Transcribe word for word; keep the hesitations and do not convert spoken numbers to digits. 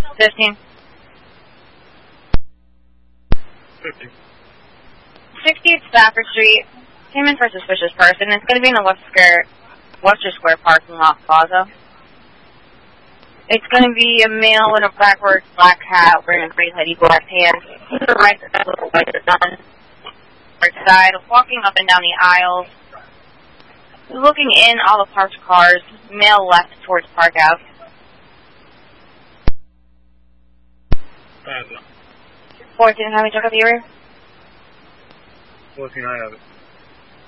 Fifteen. Fifty. Sixty-eight Stafford Street. Came in for a suspicious person. It's going to be in the Webster Square, Webster Square parking lot plaza. It's going to be a male in a backwards black hat wearing a gray hoodie, black pants. To the right, the little white sun. Right side, walking up and down the aisles. Looking in all the parked cars. Male left towards Park Ave. I have it. fourteen, how many check out the area? fourteen, I have it.